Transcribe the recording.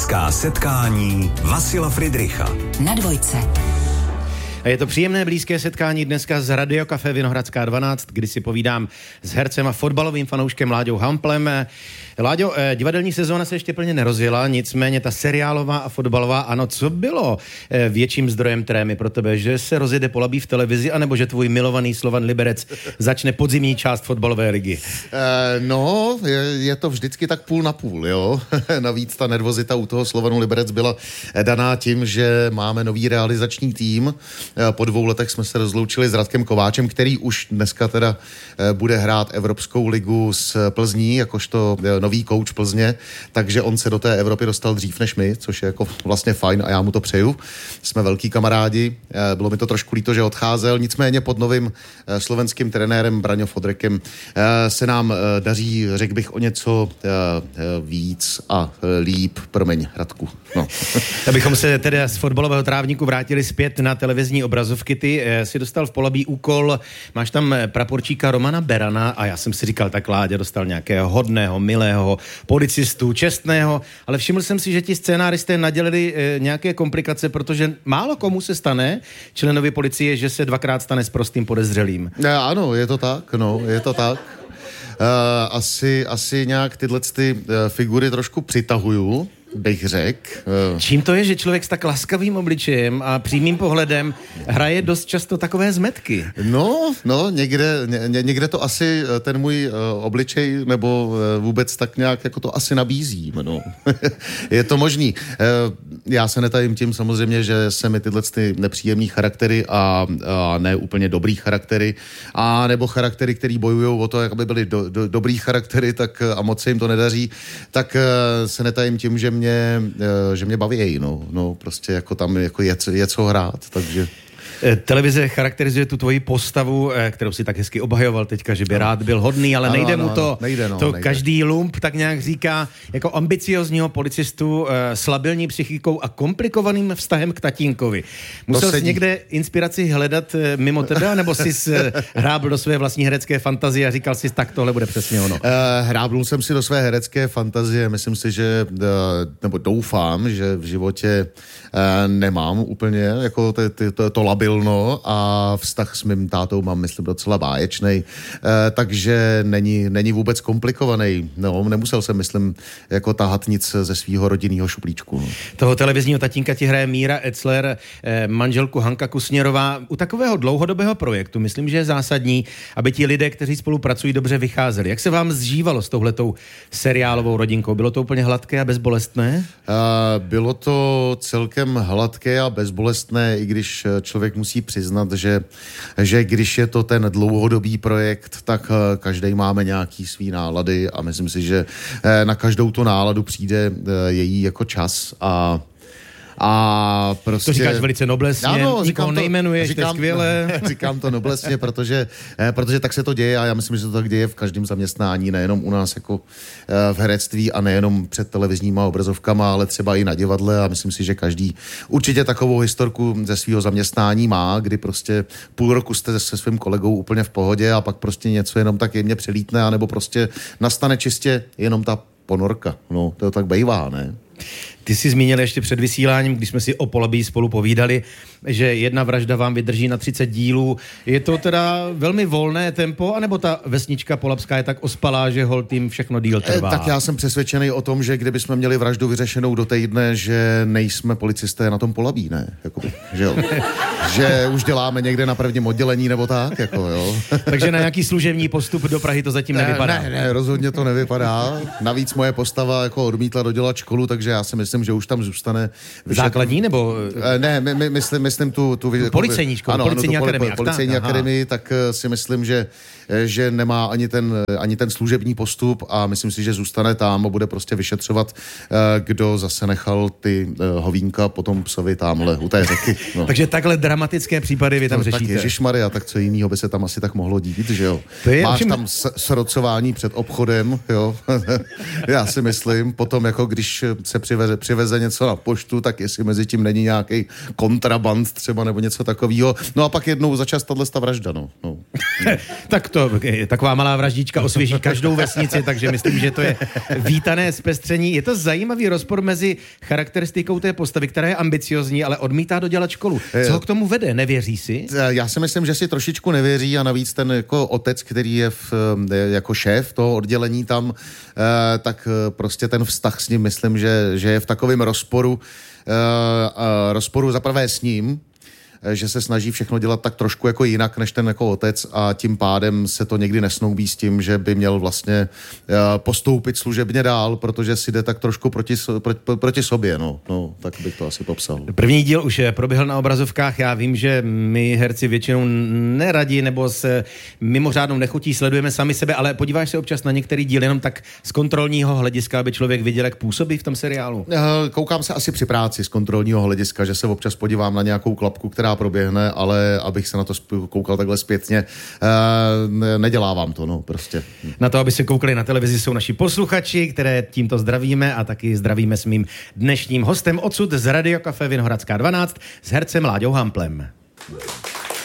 Blízká setkání Vasila Fridricha Na dvojce. A je to příjemné blízké setkání dneska z Radio Café Vinohradská 12, kdy si povídám s hercem a fotbalovým fanouškem Láďou Hamplem. Láďo, divadelní sezóna se ještě plně nerozjela, nicméně ta seriálová a fotbalová, ano, co bylo větším zdrojem trémy pro tebe, že se rozjede Polabí v televizi, anebo že tvůj milovaný Slovan Liberec začne podzimní část fotbalové ligy? No, je to vždycky tak půl na půl, jo. Navíc ta nervozita u toho Slovanu Liberec byla daná tím, že máme nový realizační tým. Po 2 letech jsme se rozloučili s Radkem Kováčem, který už dneska teda bude hrát Evropskou ligu s Plzní, jakožto nový kouč Plzně, takže on se do té Evropy dostal dřív než my, což je jako vlastně fajn a já mu to přeju. Jsme velký kamarádi, bylo mi to trošku líto, že odcházel, nicméně pod novým slovenským trenérem Braňo Fodrekem se nám daří, řekl bych, o něco víc a líp. Promiň, Radku. No. Abychom se teda z fotbalového trávníku vrátili zpět na televizní obrazovky, ty si dostal v Polabí úkol, máš tam praporčíka Romana Berana a já jsem si říkal, tak Láďa dostal nějakého hodného, milého policistu, čestného, ale všiml jsem si, že ti scénáristé nadělili nějaké komplikace, protože málo komu se stane, členovi policie, že se 2krát stane s prostým podezřelým. Ano, je to tak, no, je to tak. Asi nějak tyhle figury trošku přitahuju, bych řekl. Čím to je, že člověk s tak laskavým obličejem a přímým pohledem hraje dost často takové zmetky? No, někde to asi ten můj obličej nebo vůbec tak nějak jako to asi nabízím, no. Je to možný. Já se netajím tím samozřejmě, že se mi tyhle nepříjemný charaktery a ne úplně dobrý charaktery a nebo charaktery, který bojujou o to, jak by byly dobrý charaktery, tak a moc se jim to nedaří, tak se netajím tím, že mě baví, no, prostě jako tam jako je co hrát, takže... Televize charakterizuje tu tvoji postavu, kterou si tak hezky obhajoval teďka, že by rád byl hodný, ale nejde mu to. Nejde. Každý lump tak nějak říká, jako ambiciozního policistu s labilní psychikou a komplikovaným vztahem k tatínkovi. Musel jsi někde inspiraci hledat mimo tebe, nebo jsi hrábl do své vlastní herecké fantazie a říkal si, tak tohle bude přesně ono? Hrábl jsem si do své herecké fantazie, myslím si, že, nebo doufám, že v životě nemám úplně jako to labilno a vztah s mým tátou mám, myslím, docela báječnej, takže není vůbec komplikovaný. No, nemusel jsem, myslím, jako tahat nic ze svýho rodinného šuplíčku. No. Toho televizního tatínka ti hraje Míra Etzler, manželku Hanka Kusněrová. U takového dlouhodobého projektu myslím, že je zásadní, aby ti lidé, kteří spolupracují, dobře vycházeli. Jak se vám zžívalo s touhletou seriálovou rodinkou? Bylo to úplně hladké a bezbolestné? Bylo to celkem hladké a bezbolestné, i když člověk musí přiznat, že když je to ten dlouhodobý projekt, tak každý máme nějaký svý nálady a myslím si, že na každou tu náladu přijde její jako čas a prostě... To říkáš velice noblesně, nikoho nejmenuješ, to je skvělé. Říkám to noblesně, protože tak se to děje a já myslím, že to tak děje v každém zaměstnání, nejenom u nás jako v herectví a nejenom před televizníma obrazovkama, ale třeba i na divadle a myslím si, že každý určitě takovou historku ze svého zaměstnání má, kdy prostě půl roku jste se svým kolegou úplně v pohodě a pak prostě něco jenom tak jemně přelítne, anebo prostě nastane čistě jenom ta ponorka. No, to tak bejvá, ne? Ty jsi zmínil ještě před vysíláním, když jsme si o Polabí spolu povídali, že jedna vražda vám vydrží na 30 dílů. Je to teda velmi volné tempo, anebo ta vesnička polabská je tak ospalá, že holt jim všechno díl trvá? Tak já jsem přesvědčený o tom, že kdybychom měli vraždu vyřešenou do týdne, že nejsme policisté na tom Polabí, ne? Jakoby, že jo? Že už děláme někde na prvním oddělení nebo tak, jako jo. Takže na nějaký služební postup do Prahy to zatím nevypadá? Ne, rozhodně to nevypadá. Navíc moje postava jako odmítla dodělat školu, takže já si myslím, že už tam zůstane... Základní nebo... Ne, myslím tu policejní školu, policejní akademii, tak si myslím, že nemá ani ten služební postup a myslím si, že zůstane tam a bude prostě vyšetřovat, kdo zase nechal ty hovínka potom psovi tamhle u té řeky. No. Takže takhle dramatické případy vy tam řešíte. Tak ježišmarja, tak co jinýho by se tam asi tak mohlo dít, že jo? Máš tam srocování před obchodem, jo? Já si myslím, potom jako když se přiveze něco na poštu, tak jestli mezi tím není nějaký kontraband třeba nebo něco takového. No a pak jednou za čas tato vražda, no. Tak to, taková malá vraždička osvěží každou vesnici, takže myslím, že to je vítané zpestření. Je to zajímavý rozpor mezi charakteristikou té postavy, která je ambiciozní, ale odmítá dodělat školu. Co ho k tomu vede? Nevěří si? Já si myslím, že si trošičku nevěří a navíc ten jako otec, který je jako šéf toho oddělení tam, tak prostě ten vztah s ním myslím, že je v takovém rozporu za prvé s ním, že se snaží všechno dělat tak trošku jako jinak než ten jako otec a tím pádem se to někdy nesnoubí s tím, že by měl vlastně postoupit služebně dál, protože si jde tak trošku proti sobě, no, tak bych to asi popsal. První díl už proběhl na obrazovkách, já vím, že my herci většinou neradi nebo s mimořádnou nechutí sledujeme sami sebe, ale podíváš se občas na některý díl jenom tak z kontrolního hlediska, aby člověk viděl, jak působí v tom seriálu? Koukám se asi při práci z kontrolního hlediska, že se občas podívám na nějakou klapku, která proběhne, ale abych se na to koukal takhle zpětně, nedělávám to, no, prostě. Na to, aby se koukali na televizi, jsou naši posluchači, které tímto zdravíme a taky zdravíme s mým dnešním hostem odsud z Radio Café Vinohradská 12 s hercem Láďou Hamplem.